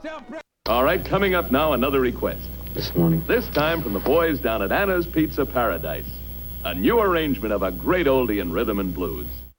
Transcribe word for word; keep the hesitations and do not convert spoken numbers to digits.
All right, coming up now, another request. This morning. This time from the boys down at Anna's Pizza Paradise. A new arrangement of a great oldie in rhythm and blues.